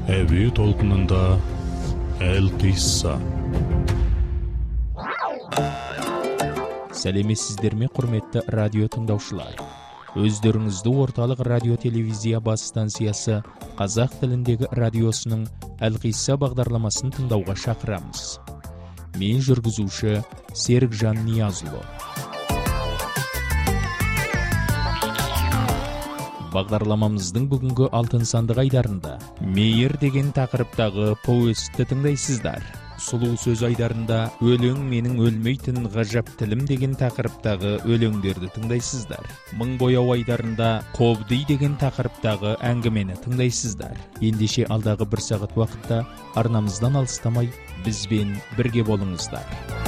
Әуе толқынында Әл-Қисса. Сәлеметсіздер ме, құрметті радио тыңдаушылар? Өздеріңізді орталық радио телевизия бас станциясы қазақ тіліндегі радиосының Әл-Қисса бағдарламасын тыңдауға шақырамыз. Мен жүргізуші Серікжан Ниязұлы. Бағдарламамыздың бүгінгі алтын сандық айдарында мейір деген тақырыптағы повестті тыңдайсыздар. Сұлу сөз айдарында өлең менің өлмейтін ғажап тілім деген тақырыптағы өлеңдерді тыңдайсыздар. Мың бояу айдарында қобдый деген тақырыптағы әңгімені тыңдайсыздар. Ендеше алдағы бір сағат уақытта арнамыздан алыстамай бізбен бірге болыңыздар.